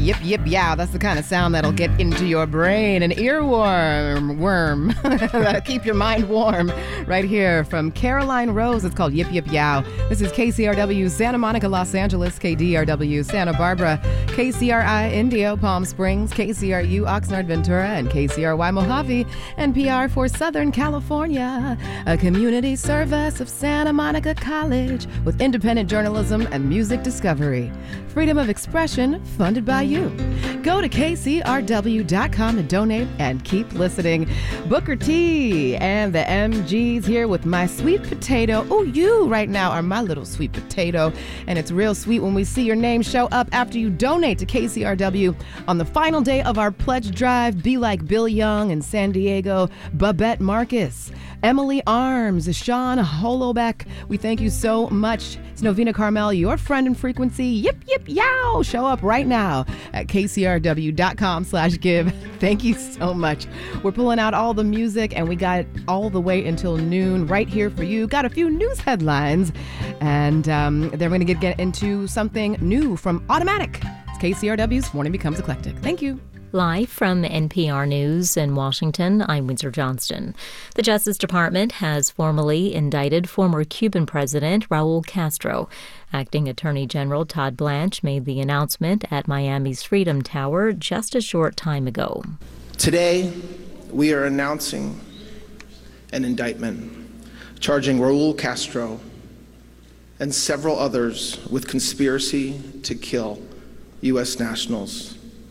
Yip, yip, yow. That's the kind of sound that'll get into your brain. An earworm that'll keep your mind warm. Right here from Caroline Rose. It's called Yip, Yip, Yow. This is KCRW Santa Monica, Los Angeles, KDRW Santa Barbara, KCRI Indio, Palm Springs, KCRU Oxnard, Ventura, and KCRY Mojave, NPR for Southern California, a community service of Santa Monica College with independent journalism and music discovery. Freedom of expression funded by you. Go to kcrw.com to donate and keep listening. Booker T and the MGs here with My Sweet Potato. Oh, you right now are my little sweet potato. And it's real sweet when we see your name show up after you donate to KCRW on the final day of our pledge drive. Be like Bill Young in San Diego, Babette Marcus, Emily Arms, Sean Holobeck. We thank you so much. It's Novena Carmel, your friend in frequency. Yip, yip, yow. Show up right now at kcrw.com/give. Thank you so much. We're pulling out all the music, and we got all the way until noon right here for you. Got a few news headlines, and then we're going to get into something new from Automatic. It's KCRW's Morning Becomes Eclectic. Thank you. Live from NPR News in Washington, I'm Windsor Johnston. The Justice Department has formally indicted former Cuban President Raul Castro. Acting Attorney General Todd Blanche made the announcement at Miami's Freedom Tower just a short time ago. Today, we are announcing an indictment charging Raul Castro and several others with conspiracy to kill U.S. nationals.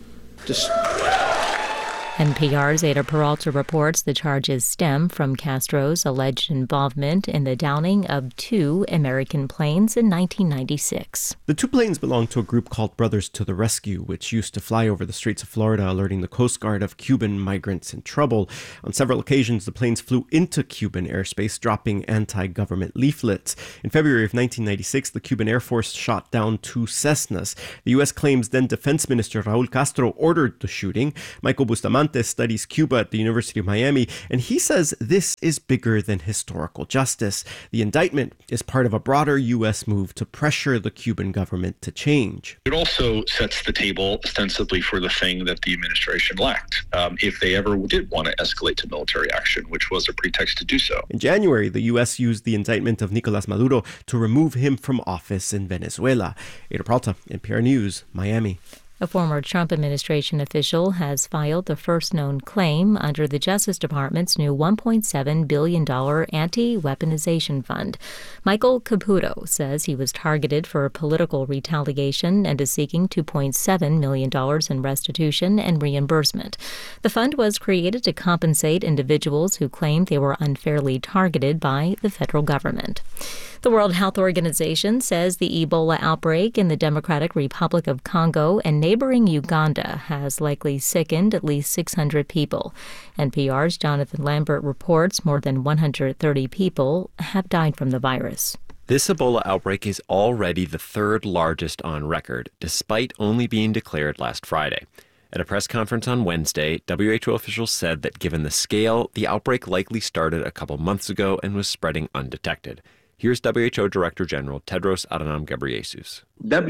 NPR's Ada Peralta reports the charges stem from Castro's alleged involvement in the downing of 2 American planes in 1996. The 2 planes belonged to a group called Brothers to the Rescue, which used to fly over the streets of Florida, alerting the Coast Guard of Cuban migrants in trouble. On several occasions, the planes flew into Cuban airspace, dropping anti-government leaflets. In February of 1996, the Cuban Air Force shot down 2 Cessnas. The U.S. claims then Defense Minister Raul Castro ordered the shooting. Michael Bustamante studies Cuba at the University of Miami, and he says this is bigger than historical justice. The indictment is part of a broader U.S. move to pressure the Cuban government to change. It also sets the table ostensibly for the thing that the administration lacked, if they ever did want to escalate to military action, which was a pretext to do so. In January, the U.S. used the indictment of Nicolas Maduro to remove him from office in Venezuela. Ada Peralta, NPR News, Miami. A former Trump administration official has filed the first known claim under the Justice Department's new $1.7 billion anti-weaponization fund. Michael Caputo says he was targeted for political retaliation and is seeking $2.7 million in restitution and reimbursement. The fund was created to compensate individuals who claimed they were unfairly targeted by the federal government. The World Health Organization says the Ebola outbreak in the Democratic Republic of Congo and neighboring Uganda has likely sickened at least 600 people. NPR's Jonathan Lambert reports more than 130 people have died from the virus. This Ebola outbreak is already the 3rd largest on record, despite only being declared last Friday. At a press conference on Wednesday, WHO officials said that given the scale, the outbreak likely started a couple months ago and was spreading undetected. Here's WHO Director General Tedros Adhanom Ghebreyesus.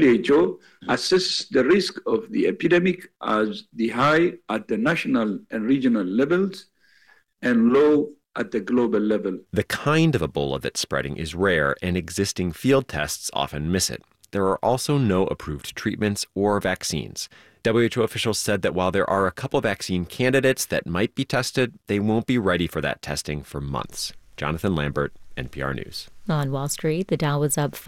WHO assesses the risk of the epidemic as the high at the national and regional levels and low at the global level. The kind of Ebola that's spreading is rare, and existing field tests often miss it. There are also no approved treatments or vaccines. WHO officials said that while there are a couple vaccine candidates that might be tested, they won't be ready for that testing for months. Jonathan Lambert, NPR News. On Wall Street, the Dow was up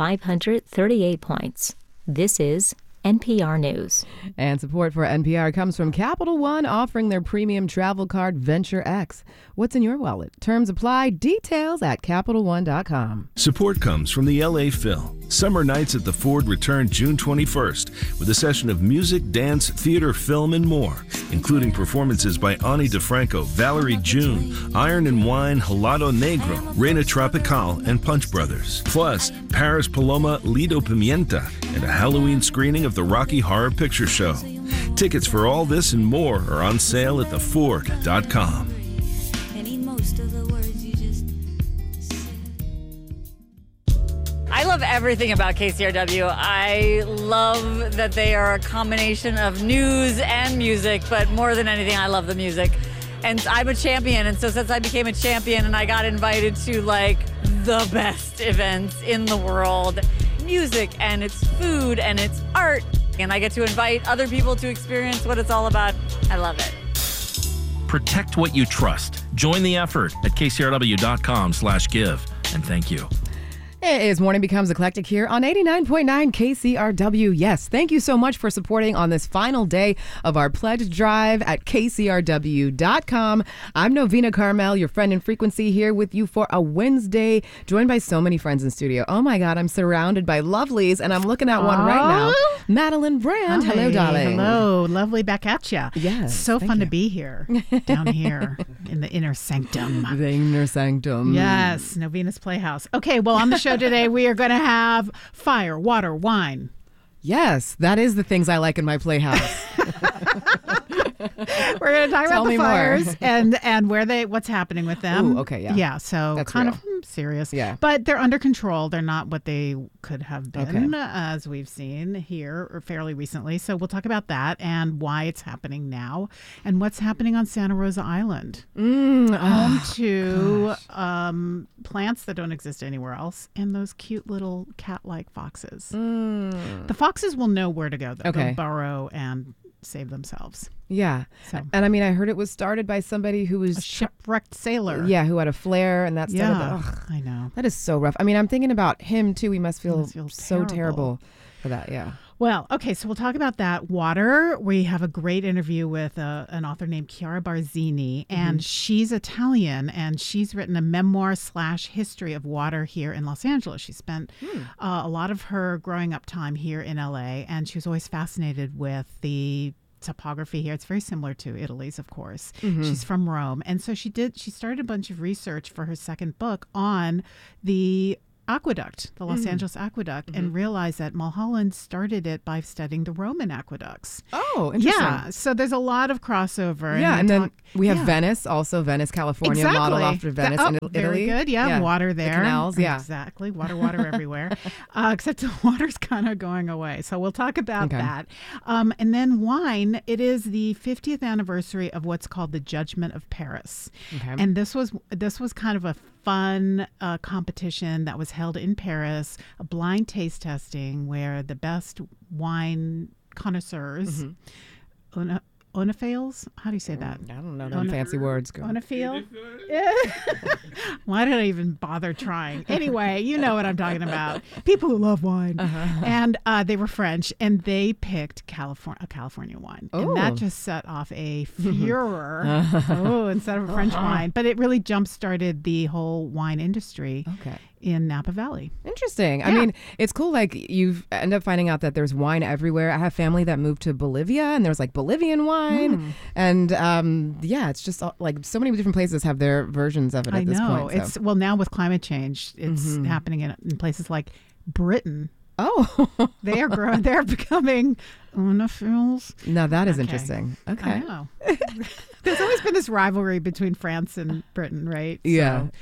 538 points. This is NPR News. And support for NPR comes from Capital One, offering their premium travel card Venture X. What's in your wallet? Terms apply. Details at CapitalOne.com. Support comes from the LA Phil. Summer Nights at the Ford return June 21st with a session of music, dance, theater, film, and more, including performances by Ani DeFranco, Valerie June, Iron and Wine, Helado Negro, Reina Tropical, and Punch Brothers. Plus, Paris Paloma, Lido Pimienta, and a Halloween screening of the Rocky Horror Picture Show. Tickets for all this and more are on sale at theford.com. I love everything about KCRW. I love that they are a combination of news and music, but more than anything, I love the music. And I'm a champion, and so since I became a champion and I got invited to like the best events in the world, music and it's food and it's art, and I get to invite other people to experience what it's all about, I love it. Protect what you trust. Join the effort at kcrw.com/give. And thank you. It is Morning Becomes Eclectic here on 89.9 KCRW. Yes, thank you so much for supporting on this final day of our pledge drive at KCRW.com. I'm Novena Carmel, your friend in frequency, here with you for a Wednesday, joined by so many friends in studio. Oh my God, I'm surrounded by lovelies, and I'm looking at one right now. Madeline Brand. Hi. Hello, darling. Hello. Lovely back at ya. Yes. So fun to be here, down here in the inner sanctum. The inner sanctum. Yes, Novena's Playhouse. Okay, well, on the show today, we are going to have fire, water, wine. Yes, that is the things I like in my playhouse. We're going to talk Tell about the me fires and what's happening with them. Ooh, okay, yeah. Yeah, so That's kind real. of serious. Yeah. But they're under control. They're not what they could have been, Okay. as we've seen here or fairly recently. So we'll talk about that and why it's happening now and what's happening on Santa Rosa Island. Home to plants that don't exist anywhere else and those cute little cat-like foxes. The foxes will know where to go, though. Okay. They'll burrow and save themselves. Yeah. So. And I mean, I heard it was started by somebody who was A shipwrecked sailor. Yeah, who had a flare, and that started. Yeah, Ugh, I know. that is so rough. I mean, I'm thinking about him too. He must feel so terrible. terrible for that. Yeah. Well, okay, so we'll talk about that. Water. We have a great interview with an author named Chiara Barzini, and she's Italian, and she's written a memoir/history of water here in Los Angeles. She spent a lot of her growing up time here in LA, and she was always fascinated with the topography here. It's very similar to Italy's, of course. She's from Rome, and so she started a bunch of research for her second book on the aqueduct, the Los Angeles aqueduct, and realized that Mulholland started it by studying the Roman aqueducts. Oh, interesting. Yeah, so there's a lot of crossover. Yeah, and then we have yeah. Venice, also Venice, California, Exactly. model after Venice in Italy. Very good. Yeah, water there. The canals, yeah. Exactly. Water everywhere. Except the water's kind of going away. So we'll talk about that. And then wine. It is the 50th anniversary of what's called the Judgment of Paris. Okay. And this was kind of a fun competition that was held in Paris, a blind taste testing where the best wine connoisseurs, Onophiles? How do you say that? I don't know. Fancy words. Onophile? Why did I even bother trying? Anyway, you know what I'm talking about. People who love wine. And they were French, and they picked a California wine. And that just set off a furor instead of a French wine. But it really jump-started the whole wine industry. In Napa Valley. Interesting. I mean, it's cool. Like, you end up finding out that there's wine everywhere. I have family that moved to Bolivia, and there's like Bolivian wine. And it's just like so many different places have their versions of it at this point. It's well, now with climate change, it's happening in places like Britain. Oh, they are growing. They're becoming Onophiles. Now that is interesting. Okay. I know. There's always been this rivalry between France and Britain, right? Yeah. So,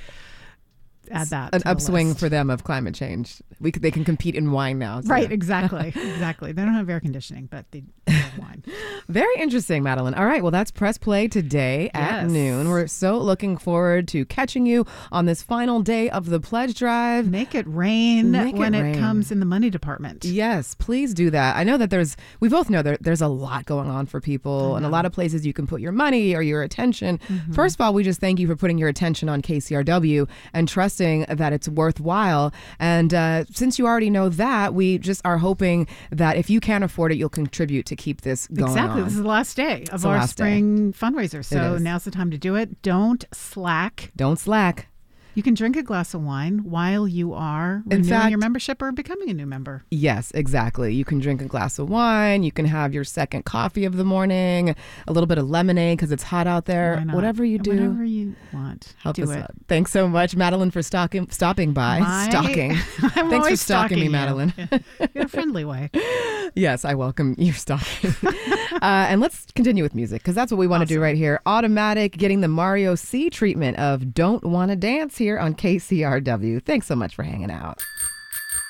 add that an to the upswing list. for them of climate change. They can compete in wine now. So. Right, exactly. They don't have air conditioning, but they have wine. Very interesting, Madeline. All right, well, that's Press Play today at noon. We're so looking forward to catching you on this final day of the pledge drive. Make it rain when it comes in the money department. Yes, please do that. I know that we both know there's a lot going on for people and a lot of places you can put your money or your attention. First of all, we just thank you for putting your attention on KCRW and trusting that it's worthwhile. And since you already know that, we just are hoping that if you can't afford it, you'll contribute to keep this going Exactly. on. This is the last day of our spring fundraiser. So now's the time to do it. Don't slack. Don't slack. You can drink a glass of wine while you are renewing your membership or becoming a new member. Yes, exactly. You can drink a glass of wine. You can have your second coffee of the morning, a little bit of lemonade because it's hot out there. Whatever you do. Whatever you want. Help us out. Thanks so much, Madeline, for stopping by. Thanks for stalking me, Madeline. In a friendly way. Yes, I welcome your stalking. And let's continue with music because that's what we want to do right here. Automatic getting the Mario C treatment of Don't Wanna Dance here on KCRW. Thanks so much for hanging out.